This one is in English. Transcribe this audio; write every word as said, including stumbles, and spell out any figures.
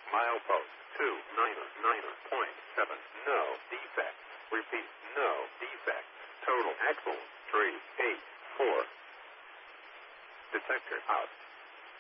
Milepost two niner niner point seven. No defect. Repeat, no defect. Total axle three eight four. Detector out.